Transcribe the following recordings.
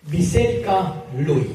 Biserica lui.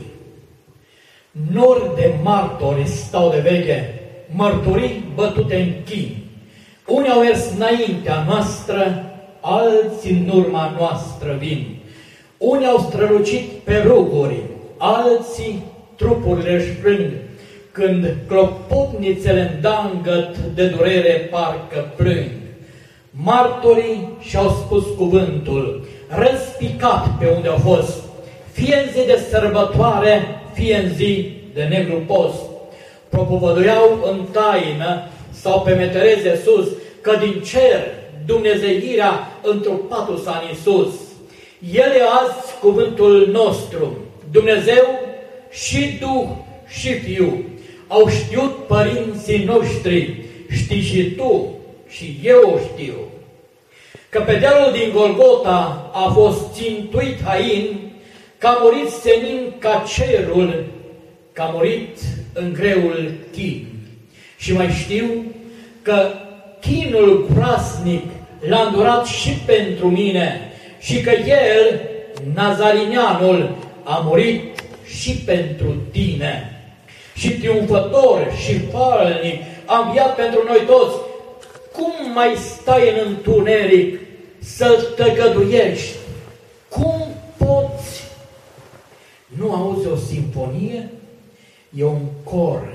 Nori de martori stau de veche, mărturii bătute în chin. Unii au mers înaintea noastră, alții în urma noastră vin. Unii au strălucit pe ruguri, alții trupurile își frâng. Când clopotnițele îndangăt de durere parcă plâng. Martorii și-au spus cuvântul, răspicat pe unde au fost, fie în zi de sărbătoare, fie în zi de negru post. Propovăduiau în taină sau pe metereze sus, că din cer dumnezeirea întrupatul s-a în Iisus. El e azi cuvântul nostru, Dumnezeu și Duh și Fiu. Au știut părinții noștri, știi și tu și eu o știu. Că pe dealul din Golgota a fost țintuit Hain, că a murit senin ca cerul, că a murit în greul chin. Și mai știu că chinul groasnic l-a îndurat și pentru mine și că el, Nazarineanul, a murit și pentru tine. Și triumfător și falnic a înviat pentru noi toți. Cum mai stai în întuneric să-l tăgăduiești? Cum poți? Nu auzi o simfonie? E un cor.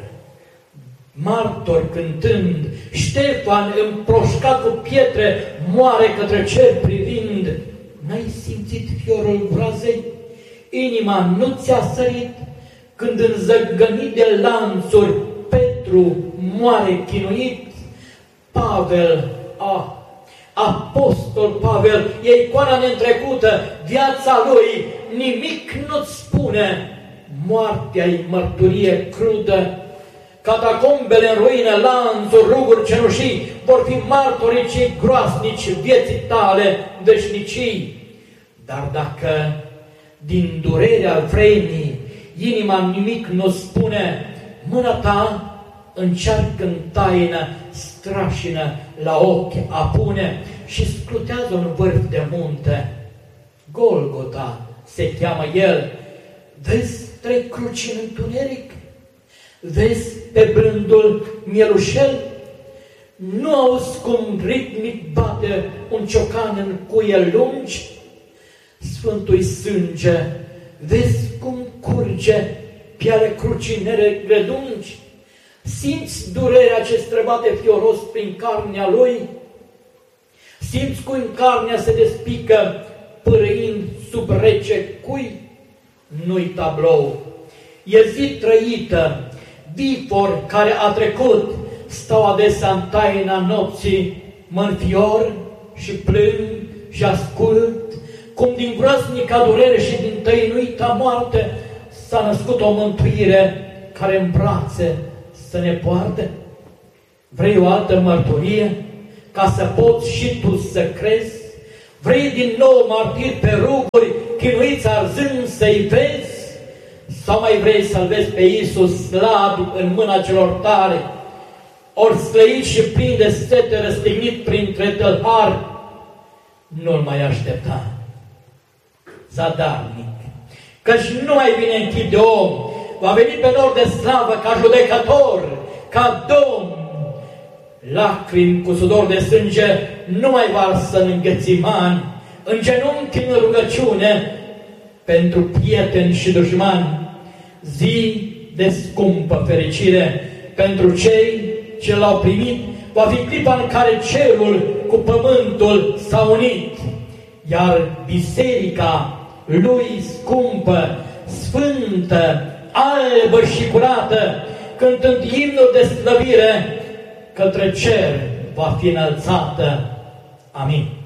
Martori cântând, Ștefan împroșcat cu pietre, moare către cer privind. N-ai simțit fiorul groazei? Inima nu ți-a sărit? Când înzăgănit de lanțuri, Petru moare chinuit? Pavel, apostol Pavel, e icoana neîntrecută, viața lui nimic nu-ți spune. Moartea-i mărturie crudă, catacombele în ruină, lanțuri, ruguri, cenușii, vor fi martorii cei groasnici vieții tale veșnicii. Dar dacă din durerea vremii inima nimic nu spune, mâna ta încearcă în taină, strașină la ochi apune și scrutează un vârf de munte. Golgota se cheamă el. Vezi trei cruci în întuneric? Vezi pe brândul mielușel? Nu auzi cum ritmic bate un ciocan în cuie lungi? Sfântul-i sânge, vezi cum curge pe ale crucii negre lungi? Simți durerea ce străbate fioros prin carnea lui? Simți cum carnea se despică, pârâind sub rece cui? Nu-i tablou, e zi trăită, vifor care a trecut, stau adesea în taina nopții, mă înfior și plâng și ascult, cum din groaznica durere și din tăinuita moarte s-a născut o mântuire care în brațe să ne poarte. Vrei o altă mărturie ca să poți și tu să crezi? Vrei din nou martiri pe ruguri, chinuiți arzând să-i vezi? Sau mai vrei să-L vezi pe Iisus slab în mâna celor tare, ori slăit și plin de sete, răstignit printre tălhari? Nu-L mai aștepta, zadarnic, căci nu mai vine în chip de om, va veni pe nor de slavă ca judecător, ca Domn. Lacrimi cu sudor de sânge nu mai varsă în înghețimani, în genunchi în rugăciune pentru prieteni și dușmani. Zi de scumpă fericire pentru cei ce l-au primit, va fi clipa în care cerul cu pământul s-a unit, iar biserica lui scumpă, sfântă, albă și curată, cântând imnul de slăvire, către cer va fi înălțată. Amin.